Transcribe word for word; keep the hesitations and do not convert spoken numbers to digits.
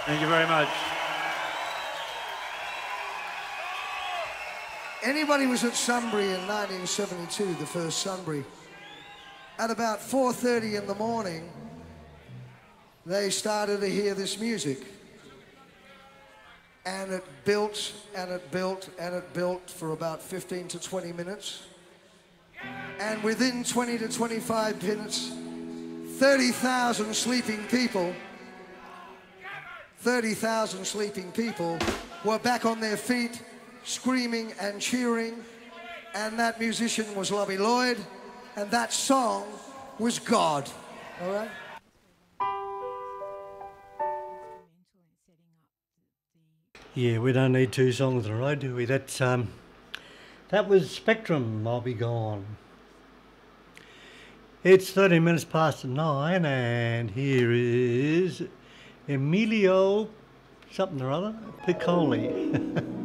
Thank you very much. Anybody was at Sunbury in nineteen seventy-two, the first Sunbury, at about four thirty in the morning, they started to hear this music. And it built, and it built, and it built for about fifteen to twenty minutes. And within twenty to twenty-five minutes, thirty thousand sleeping people, thirty thousand sleeping people were back on their feet, screaming and cheering. And that musician was Lovey Lloyd, and that song was God. All right? Yeah, we don't need two songs in a row, do we? That's um, that was Spectrum, I'll Be Gone. It's thirteen minutes past nine, and here is Emilio something or other, Piccoli.